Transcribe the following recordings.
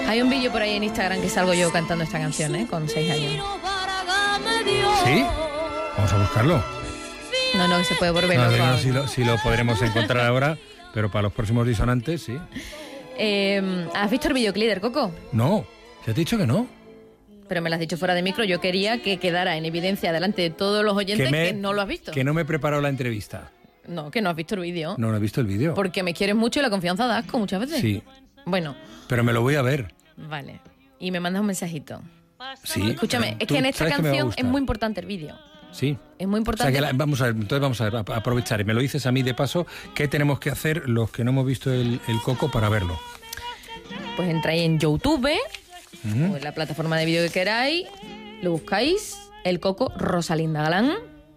Hay un vídeo por ahí en Instagram que salgo yo cantando esta canción, con 6 años. ¿Sí? Vamos a buscarlo. No, que se puede volver loco. No, si lo podremos encontrar ahora, pero para los próximos disonantes, sí. ¿Has visto el videoclip del Coco? No, ya te he dicho que no. Pero me lo has dicho fuera de micro. Yo quería que quedara en evidencia delante de todos los oyentes que no lo has visto. Que no me he preparado la entrevista. No, que no has visto el vídeo. No he visto el vídeo. Porque me quieres mucho y la confianza da asco muchas veces. Sí. Bueno. Pero me lo voy a ver. Vale. Y me mandas un mensajito. Sí. Escúchame, es que en esta canción es muy importante el vídeo. Sí. Es muy importante. O sea, vamos a aprovechar. Y me lo dices a mí de paso. ¿Qué tenemos que hacer los que no hemos visto el Coco para verlo? Pues entráis en YouTube o en la plataforma de vídeo que queráis. Lo buscáis, el Coco Rosalinda Galán,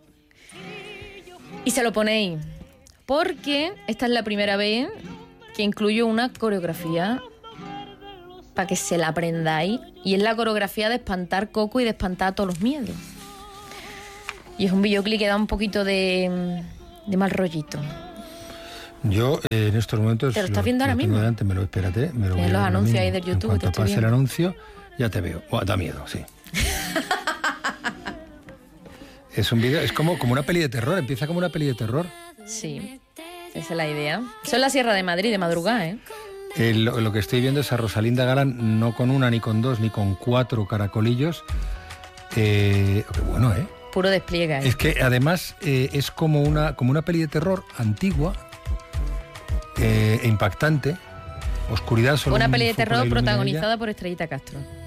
y se lo ponéis, porque esta es la primera vez que incluyo una coreografía para que se la aprendáis, y es la coreografía de espantar Coco y de espantar todos los miedos. Y es un videoclip que da un poquito de mal rollito. Yo en estos momentos... ¿Te lo estás viendo ahora mismo? Espérate. Me lo voy a los anuncios ahí del YouTube. En cuanto pase el anuncio, ya te veo. Da miedo, sí. Es un vídeo, es como una peli de terror, empieza como una peli de terror. Sí, esa es la idea. Eso es la Sierra de Madrid, de madrugada, Lo que estoy viendo es a Rosalinda Galán, no con una, ni con dos, ni con 4 caracolillos. Qué bueno, Puro despliegue, Es que además es como una peli de terror antigua, impactante, oscuridad solo. Una peli de terror protagonizada por Estrellita Castro.